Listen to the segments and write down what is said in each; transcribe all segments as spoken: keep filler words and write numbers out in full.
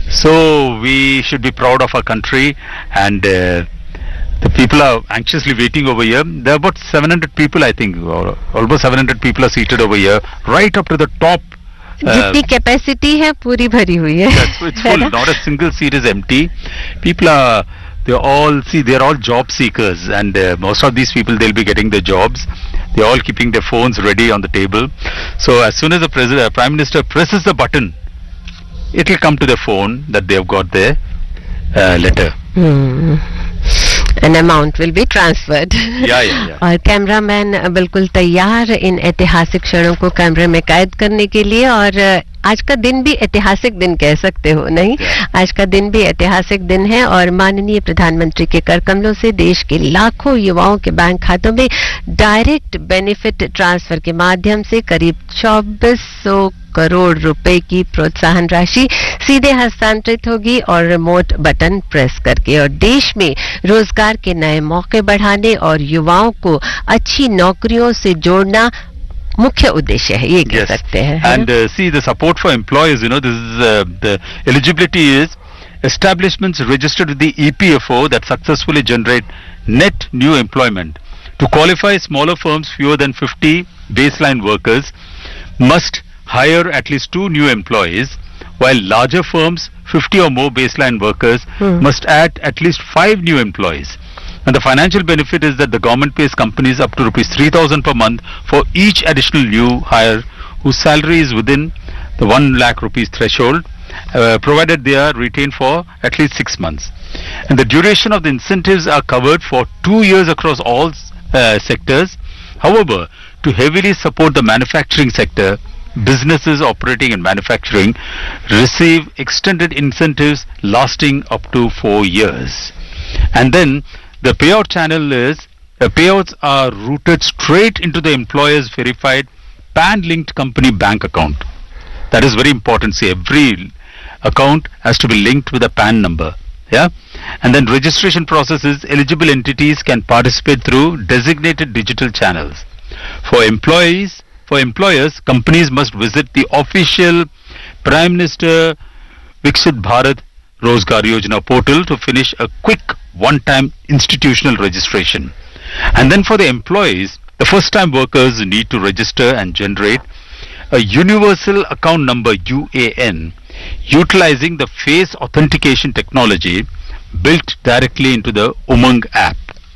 So we should be proud of our country, and uh, the people are anxiously waiting over here. There are about seven hundred people, I think, or almost seven hundred people are seated over here, right up to the top. जितनी capacity है पूरी भरी हुई है. That's, it's full. Not a single seat is empty. People are, they're all, see, they're all job seekers, and uh, most of these people, they'll be getting their jobs. They're all keeping their phones ready on the table. So as soon as the president, uh, Prime Minister presses the button, it will come to their phone that they have got their uh, letter. Hmm. An amount will be transferred. Yeah, yeah, yeah. और cameraman बिल्कुल तैयार इन ऐतिहासिक क्षणों को कैमरे में कैद करने के लिए. और आज का दिन भी ऐतिहासिक दिन कह सकते हो, नहीं? आज का दिन भी ऐतिहासिक दिन है और माननीय प्रधानमंत्री के कर कमलों से देश के लाखों युवाओं के बैंक खातों में डायरेक्ट बेनिफिट ट्रांसफर के माध्यम से करीब चौबीस सौ करोड़ रुपए की प्रोत्साहन राशि सीधे हस्तांतरित होगी और रिमोट बटन प्रेस करके. और देश में रोजगार के नए मौके बढ़ाने और युवाओं को अच्छी नौकरियों से जोड़ना मुख्य उद्देश्य है, ये कह सकते हैं. And uh, see, the support for employers, you know, this is uh, the eligibility is establishments registered with the E P F O that successfully generate net new employment. To qualify, smaller firms fewer than fifty baseline workers must hire at least two new employees, while larger firms, fifty or more baseline workers, hmm. must add at least five new employees. And the financial benefit is that the government pays companies up to rupees three thousand per month for each additional new hire whose salary is within the one lakh rupees threshold, uh, provided they are retained for at least six months. And the duration of the incentives are covered for two years across all uh, sectors. However, to heavily support the manufacturing sector, businesses operating in manufacturing receive extended incentives lasting up to four years. And then the payout channel is, uh, payouts are routed straight into the employer's verified P A N-linked company bank account. That is very important. See, every account has to be linked with a P A N number. Yeah, and then registration processes, eligible entities can participate through designated digital channels. For employees, for employers, companies must visit the official Prime Minister Viksit Bharat Rozgar Yojana portal to finish a quick one-time institutional registration. And then for the employees, the first-time workers need to register and generate a universal account number U A N utilizing the face authentication technology built directly into the Umang app.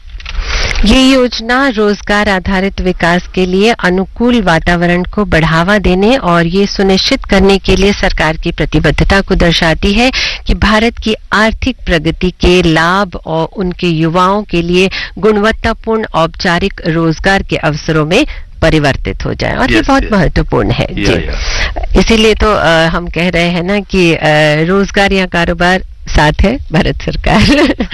ये योजना रोजगार आधारित विकास के लिए अनुकूल वातावरण को बढ़ावा देने और ये सुनिश्चित करने के लिए सरकार की प्रतिबद्धता को दर्शाती है कि भारत की आर्थिक प्रगति के लाभ और उनके युवाओं के लिए गुणवत्तापूर्ण औपचारिक रोजगार के अवसरों में परिवर्तित हो जाए. और yes, ये बहुत yes. महत्वपूर्ण है. yeah, जी yeah. इसीलिए तो आ, हम कह रहे हैं ना कि आ, रोजगार या कारोबार साथ है भारत सरकार.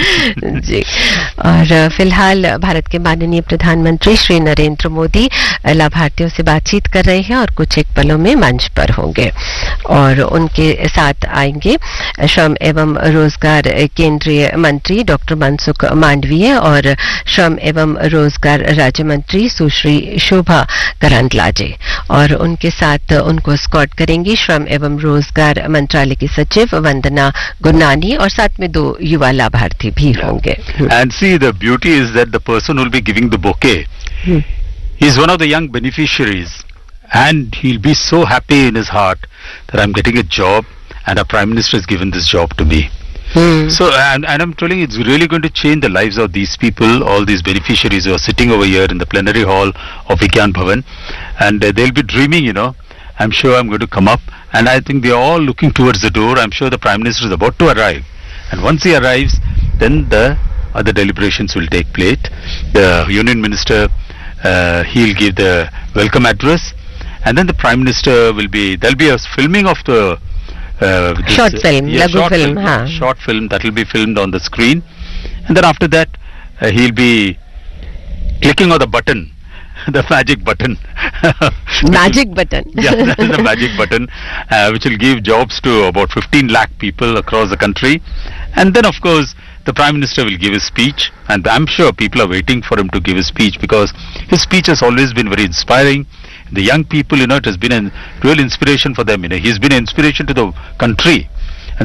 जी. और फिलहाल भारत के माननीय प्रधानमंत्री श्री नरेंद्र मोदी लाभार्थियों से बातचीत कर रहे हैं और कुछ एक पलों में मंच पर होंगे और उनके साथ आएंगे श्रम एवं रोजगार केंद्रीय मंत्री डॉक्टर मनसुख मांडवीय और श्रम एवं रोजगार राज्य मंत्री सुश्री शोभा करंदलाजे. और उनके साथ उनको स्कॉट करेंगी श्रम एवं रोजगार मंत्रालय की सचिव वंदना गुरनानी और साथ में दो युवा लाभार्थी भी होंगे. And see, the beauty is that the person who will be giving the bouquet hmm. is one of the young beneficiaries, and he'll be so happy in his heart that I'm getting a job and our Prime Minister has given this job to me. Hmm. So, and, and I'm telling you, it's really going to change the lives of these people, all these beneficiaries who are sitting over here in the plenary hall of Vigyan Bhavan, and uh, they'll be dreaming, you know, I'm sure I'm going to come up, and I think they're all looking towards the door. I'm sure the Prime Minister is about to arrive, and once he arrives, then the other deliberations will take place. The Union Minister, uh, he'll give the welcome address, and then the Prime Minister will be, there'll be a filming of the uh, this, short film, uh, yeah, lagu short film, film हाँ. short film that will be filmed on the screen, and then after that uh, he'll be clicking on the button, the magic button. Magic button. Yeah, that is the magic button, uh, which will give jobs to about fifteen lakh people across the country. And then, of course, the Prime Minister will give his speech, and I'm sure people are waiting for him to give his speech because his speech has always been very inspiring. The young people, you know, it has been a real inspiration for them. You know, he's been an inspiration to the country.